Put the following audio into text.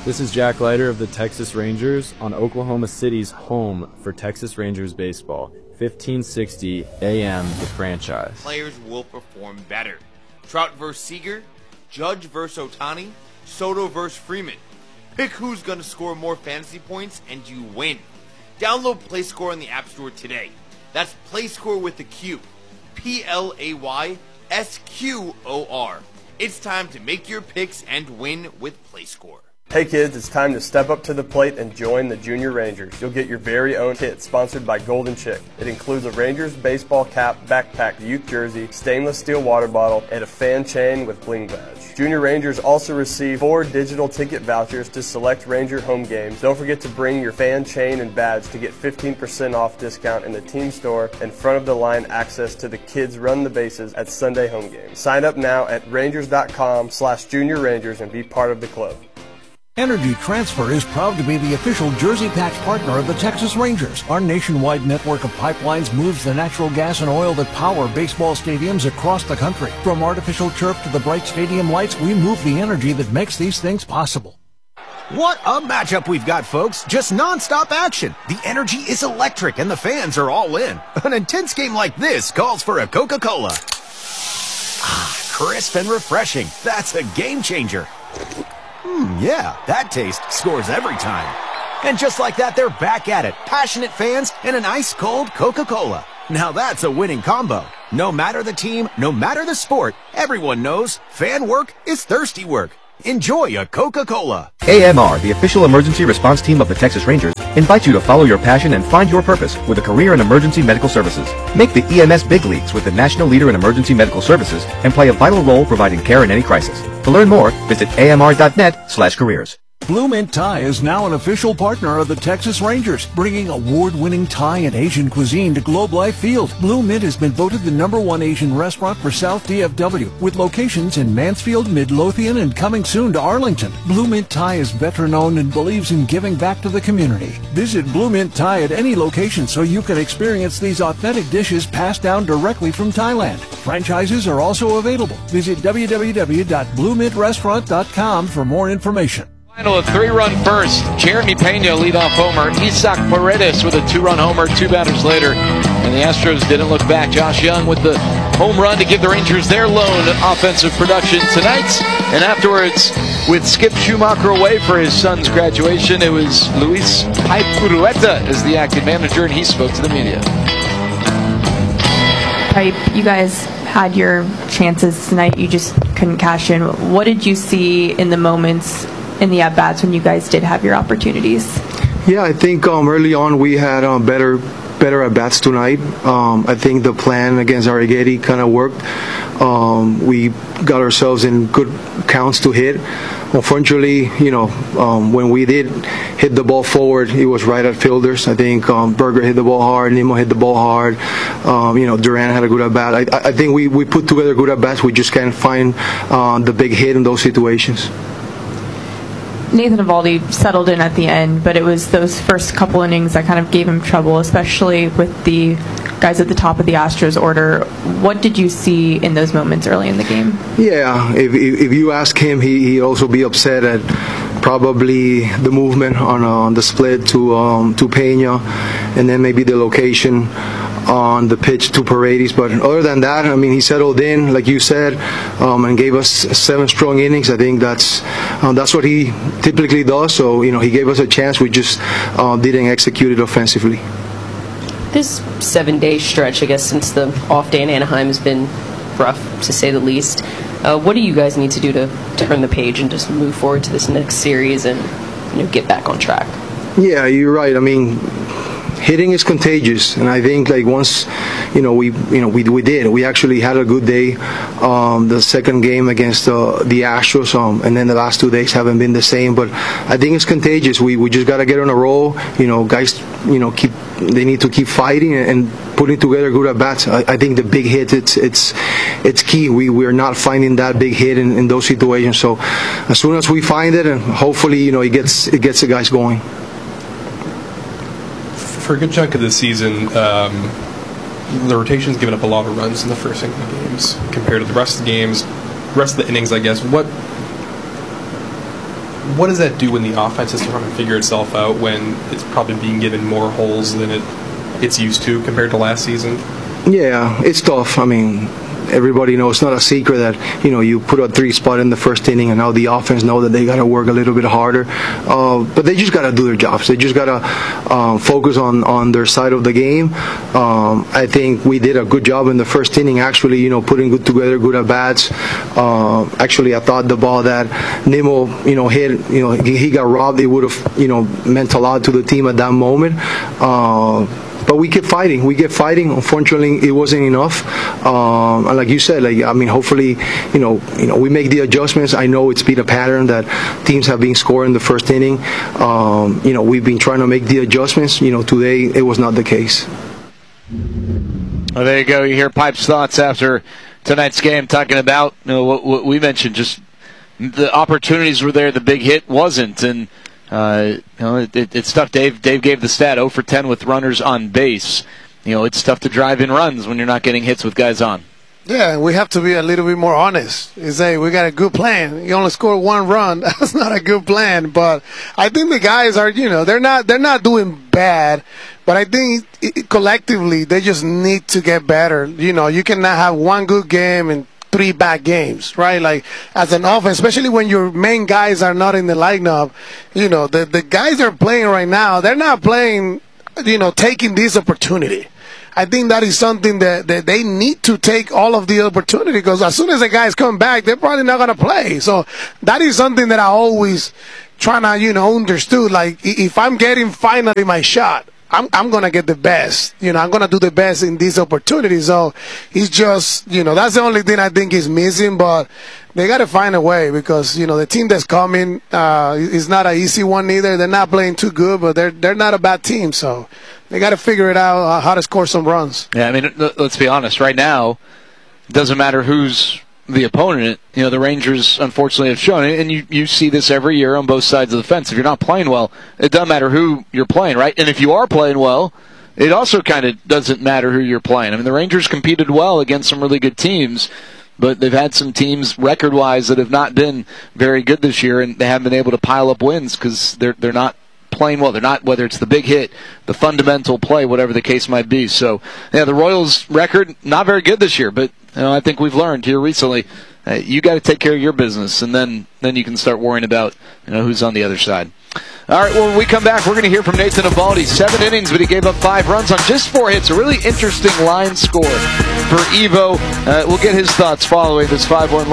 This is Jack Leiter of the Texas Rangers on Oklahoma City's home for Texas Rangers baseball. 1560 AM, the franchise. Players will perform better. Trout versus Seager, Judge versus Ohtani, Soto versus Freeman. Pick who's going to score more fantasy points and you win. Download PlayScore on the App Store today. That's PlayScore with the Q. PLAYSQOR. It's time to make your picks and win with PlayScore. Hey kids, it's time to step up to the plate and join the Junior Rangers. You'll get your very own kit sponsored by Golden Chick. It includes a Rangers baseball cap, backpack, youth jersey, stainless steel water bottle, and a fan chain with bling badge. Junior Rangers also receive 4 digital ticket vouchers to select Ranger home games. Don't forget to bring your fan chain and badge to get 15% off discount in the team store and front of the line access to the Kids Run the Bases at Sunday home games. Sign up now at rangers.com/Junior Rangers and be part of the club. Energy Transfer is proud to be the official Jersey Patch partner of the Texas Rangers. Our nationwide network of pipelines moves the natural gas and oil that power baseball stadiums across the country. From artificial turf to the bright stadium lights, we move the energy that makes these things possible. What a matchup we've got, folks. Just non-stop action. The energy is electric and the fans are all in. An intense game like this calls for a Coca-Cola. Ah, crisp and refreshing. That's a game changer. Yeah, that taste scores every time. And just like that, they're back at it. Passionate fans and an ice-cold Coca-Cola. Now that's a winning combo. No matter the team, no matter the sport, everyone knows fan work is thirsty work. Enjoy a Coca-Cola. AMR, the official emergency response team of the Texas Rangers, invites you to follow your passion and find your purpose with a career in emergency medical services. Make the EMS big leagues with the national leader in emergency medical services and play a vital role providing care in any crisis. To learn more, visit amr.net/careers. Blue Mint Thai is now an official partner of the Texas Rangers, bringing award-winning Thai and Asian cuisine to Globe Life Field. Blue Mint has been voted the #1 Asian restaurant for South DFW, with locations in Mansfield, Midlothian, and coming soon to Arlington. Blue Mint Thai is veteran-owned and believes in giving back to the community. Visit Blue Mint Thai at any location so you can experience these authentic dishes passed down directly from Thailand. Franchises are also available. Visit www.bluemintrestaurant.com for more information. A 3-run first. Jeremy Pena leadoff homer. Isaac Paredes with a 2-run homer 2 batters later. And the Astros didn't look back. Josh Young with the home run to give the Rangers their lone offensive production tonight. And afterwards, with Skip Schumacher away for his son's graduation, it was Luis Pipe Urueta as the acting manager, and he spoke to the media. Pipe, you guys had your chances tonight. You just couldn't cash in. What did you see in the moments in the at-bats when you guys did have your opportunities? Yeah, I think early on we had better at-bats tonight. I think the plan against Arrighetti kind of worked. We got ourselves in good counts to hit. Unfortunately, when we did hit the ball forward, it was right at fielders. I think Berger hit the ball hard, Nimmo hit the ball hard. Duran had a good at-bat. I think we put together good at-bats. We just can't find the big hit in those situations. Nathan Eovaldi settled in at the end, but it was those first couple innings that kind of gave him trouble, especially with the guys at the top of the Astros order. What did you see in those moments early in the game? Yeah, if you ask him, he'd also be upset at probably the movement on the split to Pena, and then maybe the location on the pitch to Paredes. But other than that, I mean, he settled in, like you said, and gave us 7 strong innings. I think that's what he typically does. So, he gave us a chance. We just didn't execute it offensively. This 7-day stretch, I guess, since the off day in Anaheim has been rough, to say the least. What do you guys need to do to turn the page and just move forward to this next series and get back on track? Yeah, you're right. I mean, hitting is contagious, and I think once we did. We actually had a good day. The second game against the Astros, and then the last 2 days haven't been the same. But I think it's contagious. We just got to get on a roll. Guys, they need to keep fighting and putting together good at bats. I think the big hit, it's key. We're not finding that big hit in those situations. So as soon as we find it, and hopefully it gets the guys going. For a good chunk of the season, the rotation's given up a lot of runs in the first inning of games compared to the rest of the games, rest of the innings, I guess. What does that do when the offense is trying to figure itself out, when it's probably being given more holes than it's used to compared to last season? Yeah, it's tough. I mean, everybody knows, it's not a secret that, you put a 3 spot in the first inning, and now the offense know that they got to work a little bit harder. But they just got to do their jobs. They just got to focus on their side of the game. I think we did a good job in the first inning, actually, putting together good at-bats. Actually, I thought the ball that Nimmo, hit, he got robbed, it would have, meant a lot to the team at that moment. But we kept fighting. Unfortunately, it wasn't enough. And like you said, hopefully, we make the adjustments. I know it's been a pattern that teams have been scoring the first inning. We've been trying to make the adjustments. Today it was not the case. Well, there you go. You hear Pipe's thoughts after tonight's game, talking about what we mentioned. Just the opportunities were there, the big hit wasn't, and. It's tough. Dave gave the stat 0 for 10 with runners on base. It's tough to drive in runs when you're not getting hits with guys on. Yeah, we have to be a little bit more honest. You say we got a good plan. You only scored 1 run. That's not a good plan. But I think the guys are, they're not doing bad. But I think collectively they just need to get better. You cannot have 1 good game and 3 bad games, right? Like, as an offense, especially when your main guys are not in the lineup, the guys that are playing right now, they're not playing, taking this opportunity. I think that is something that they need to take all of the opportunity, because as soon as the guys come back, they're probably not going to play. So that is something that I always try to, understood. Like, if I'm getting finally my shot, I'm going to get the best. I'm going to do the best in this opportunity. So it's just, that's the only thing I think is missing. But they got to find a way, because, the team that's coming is not an easy one either. They're not playing too good, but they're not a bad team. So they got to figure it out how to score some runs. Yeah, I mean, let's be honest. Right now, it doesn't matter who's the opponent. The Rangers unfortunately have shown it, and you see this every year on both sides of the fence. If you're not playing well, it doesn't matter who you're playing, right? And if you are playing well, it also kind of doesn't matter who you're playing. I mean, the Rangers competed well against some really good teams, but they've had some teams record-wise that have not been very good this year, and they haven't been able to pile up wins because they're not playing well. They're not, whether it's the big hit, the fundamental play, whatever the case might be. So, yeah, the Royals' record, not very good this year, but I think we've learned here recently, you got to take care of your business, and then you can start worrying about who's on the other side. All right, well, when we come back, we're going to hear from Nathan Eovaldi. 7 innings, but he gave up 5 runs on just 4 hits. A really interesting line score for Evo. We'll get his thoughts following this 5-1